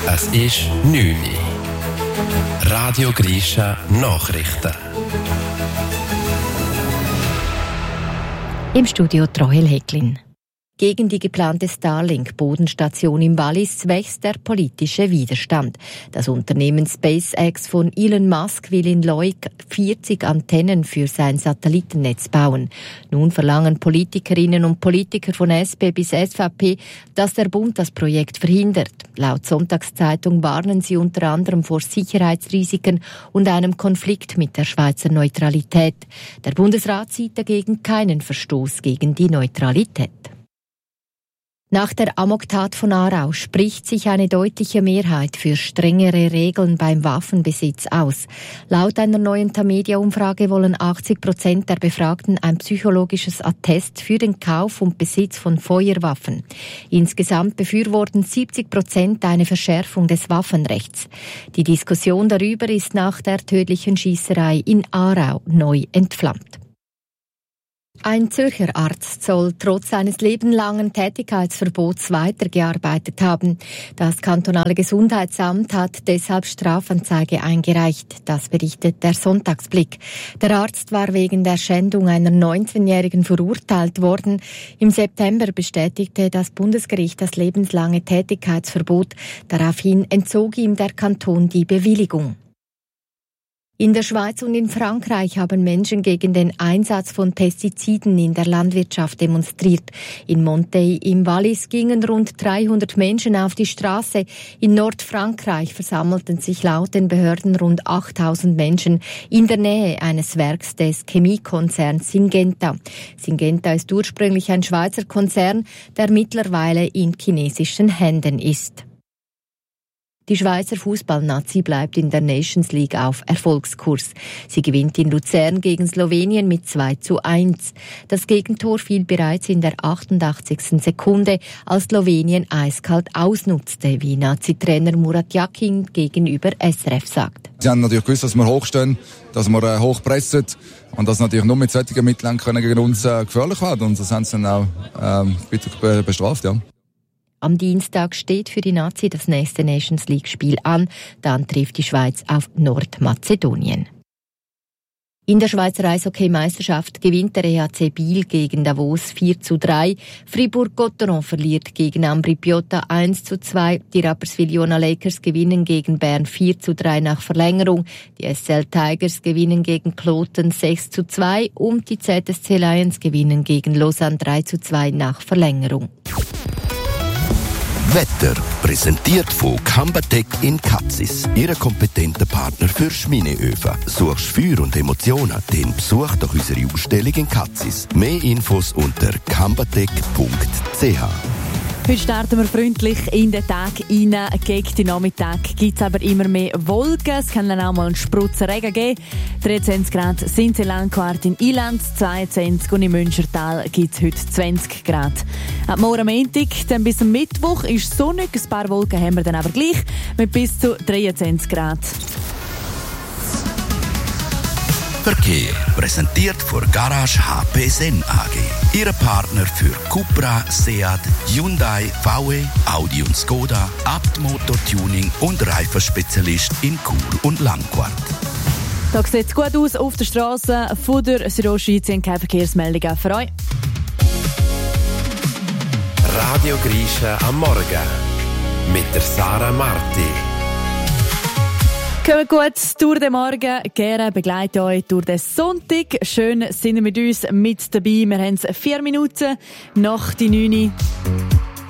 Es ist 9 Uhr. Radio Grisha Nachrichten. Im Studio Rahel Hecklin. Gegen die geplante Starlink-Bodenstation im Wallis wächst der politische Widerstand. Das Unternehmen SpaceX von Elon Musk will in Leuk 40 Antennen für sein Satellitennetz bauen. Nun verlangen Politikerinnen und Politiker von SP bis SVP, dass der Bund das Projekt verhindert. Laut Sonntagszeitung warnen sie unter anderem vor Sicherheitsrisiken und einem Konflikt mit der Schweizer Neutralität. Der Bundesrat sieht dagegen keinen Verstoß gegen die Neutralität. Nach der Amoktat von Aarau spricht sich eine deutliche Mehrheit für strengere Regeln beim Waffenbesitz aus. Laut einer neuen Tamedia-Umfrage wollen 80% der Befragten ein psychologisches Attest für den Kauf und Besitz von Feuerwaffen. Insgesamt befürworten 70% eine Verschärfung des Waffenrechts. Die Diskussion darüber ist nach der tödlichen Schiesserei in Aarau neu entflammt. Ein Zürcher Arzt soll trotz eines lebenlangen Tätigkeitsverbots weitergearbeitet haben. Das kantonale Gesundheitsamt hat deshalb Strafanzeige eingereicht. Das berichtet der Sonntagsblick. Der Arzt war wegen der Schändung einer 19-Jährigen verurteilt worden. Im September bestätigte das Bundesgericht das lebenslange Tätigkeitsverbot. Daraufhin entzog ihm der Kanton die Bewilligung. In der Schweiz und in Frankreich haben Menschen gegen den Einsatz von Pestiziden in der Landwirtschaft demonstriert. In Monteil im Wallis gingen rund 300 Menschen auf die Straße. In Nordfrankreich versammelten sich laut den Behörden rund 8000 Menschen in der Nähe eines Werks des Chemiekonzerns Syngenta. Syngenta ist ursprünglich ein Schweizer Konzern, der mittlerweile in chinesischen Händen ist. Die Schweizer Fußballnazi bleibt in der Nations League auf Erfolgskurs. Sie gewinnt in Luzern gegen Slowenien mit 2:1. Das Gegentor fiel bereits in der 88. Sekunde, als Slowenien eiskalt ausnutzte, wie Nazi-Trainer Murat Yakin gegenüber SRF sagt. Sie haben natürlich gewusst, dass wir hochstehen, dass wir hochpressen und dass natürlich nur mit solchen Mitteln gegen uns gefährlich werden. Und das haben sie dann auch bitter bestraft, ja. Am Dienstag steht für die Nazi das nächste Nations League-Spiel an. Dann trifft die Schweiz auf Nordmazedonien. In der Schweizer Eishockey-Meisterschaft gewinnt der EHC Biel gegen Davos 4:3. Fribourg-Gotteron verliert gegen Ambri Piotta 1:2. Die Rapperswil-Jona Lakers gewinnen gegen Bern 4:3 nach Verlängerung. Die SL Tigers gewinnen gegen Kloten 6:2 und die ZSC Lions gewinnen gegen Lausanne 3:2 nach Verlängerung. Wetter präsentiert von Cambatec in Katzis, Ihr kompetenter Partner für Schmineöfen. Suchst Feuer und Emotionen? Dann besuch doch unsere Ausstellung in Katzis. Mehr Infos unter cambatec.ch. Heute starten wir freundlich in den Tag rein. Gegen den Nachmittag gibt es aber immer mehr Wolken. Es kann dann auch mal einen Sprutzen Regen geben. 23 Grad sind in Langquart in Iland, 22 und im Münchertal gibt es heute 20 Grad. Ab morgen Montag, dann bis zum Mittwoch ist sonnig. Ein paar Wolken haben wir dann aber gleich mit bis zu 23 Grad. Verkehr präsentiert von Garage HP Sen AG. Ihre Partner für Cupra, Seat, Hyundai, VW, Audi und Skoda, Abt Motor Tuning und Reifenspezialist in Chur und Langquart. Da sieht es gut aus auf der Straße. Von der Südostschweiz sind keine Verkehrsmeldungen für euch. Radio Grisha am Morgen mit der Sarah Marti. Kommt gut durch den Morgen, gerne begleite euch durch den Sonntag. Schön sind ihr mit uns mit dabei. Wir haben 4 Minuten nach die 9 Uhr.